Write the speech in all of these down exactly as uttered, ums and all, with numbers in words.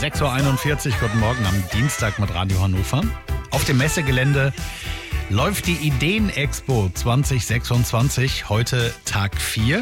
sechs Uhr einundvierzig, guten Morgen am Dienstag mit Radio Hannover. Auf dem Messegelände läuft die Ideen-Expo zwanzig sechsundzwanzig, heute Tag vier.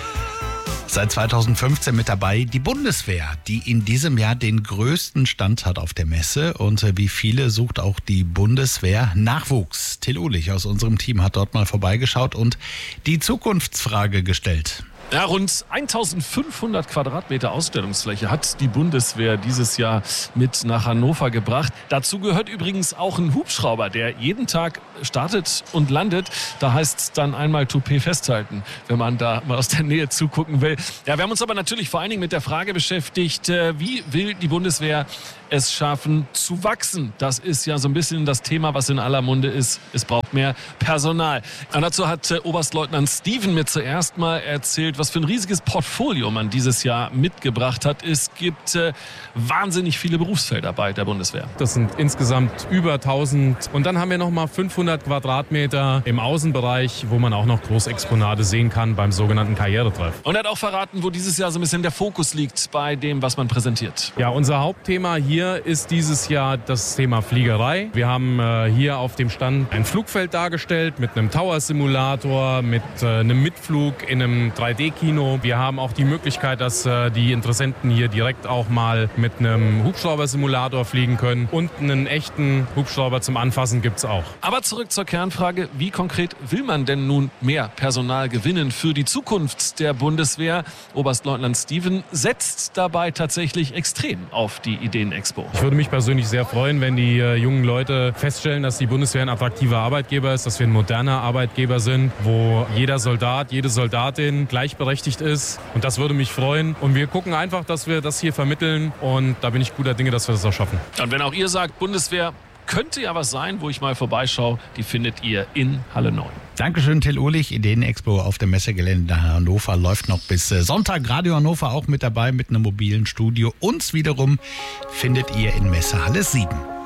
Seit zweitausendfünfzehn mit dabei die Bundeswehr, die in diesem Jahr den größten Stand hat auf der Messe. Und wie viele sucht auch die Bundeswehr Nachwuchs. Till Uhlich aus unserem Team hat dort mal vorbeigeschaut und die Zukunftsfrage gestellt. Ja, rund eintausendfünfhundert Quadratmeter Ausstellungsfläche hat die Bundeswehr dieses Jahr mit nach Hannover gebracht. Dazu gehört übrigens auch ein Hubschrauber, der jeden Tag startet und landet. Da heißt es dann einmal Toupet festhalten, wenn man da mal aus der Nähe zugucken will. Ja, wir haben uns aber natürlich vor allen Dingen mit der Frage beschäftigt, wie will die Bundeswehr es schaffen zu wachsen? Das ist ja so ein bisschen das Thema, was in aller Munde ist. Es braucht mehr Personal. Und dazu hat Oberstleutnant Steven mir zuerst mal erzählt, was für ein riesiges Portfolio man dieses Jahr mitgebracht hat. Es gibt äh, wahnsinnig viele Berufsfelder bei der Bundeswehr. Das sind insgesamt über tausend. Und dann haben wir noch mal fünfhundert Quadratmeter im Außenbereich, wo man auch noch Großexponate sehen kann beim sogenannten Karrieretreff. Und er hat auch verraten, wo dieses Jahr so ein bisschen der Fokus liegt bei dem, was man präsentiert. Ja, unser Hauptthema hier ist dieses Jahr das Thema Fliegerei. Wir haben äh, hier auf dem Stand ein Flugfeld dargestellt mit einem Tower-Simulator, mit äh, einem Mitflug in einem drei D Kino. Wir haben auch die Möglichkeit, dass äh, die Interessenten hier direkt auch mal mit einem Hubschrauber-Simulator fliegen können. Und einen echten Hubschrauber zum Anfassen gibt es auch. Aber zurück zur Kernfrage, wie konkret will man denn nun mehr Personal gewinnen für die Zukunft der Bundeswehr? Oberstleutnant Steven setzt dabei tatsächlich extrem auf die Ideen-Expo. Ich würde mich persönlich sehr freuen, wenn die äh, jungen Leute feststellen, dass die Bundeswehr ein attraktiver Arbeitgeber ist, dass wir ein moderner Arbeitgeber sind, wo jeder Soldat, jede Soldatin gleichberechtigt ist. Und das würde mich freuen. Und wir gucken einfach, dass wir das hier vermitteln. Und da bin ich guter Dinge, dass wir das auch schaffen. Und wenn auch ihr sagt, Bundeswehr könnte ja was sein, wo ich mal vorbeischaue, die findet ihr in Halle neun. Dankeschön, Till Uhlich. Ideen-Expo auf dem Messegelände Hannover läuft noch bis Sonntag. Radio Hannover auch mit dabei mit einem mobilen Studio. Uns wiederum findet ihr in Messehalle sieben.